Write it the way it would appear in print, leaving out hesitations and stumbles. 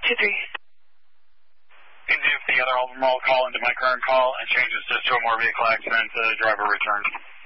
2-3. Can do the other Albemarle call into my current call and change this just to a more vehicle accident. The driver returned.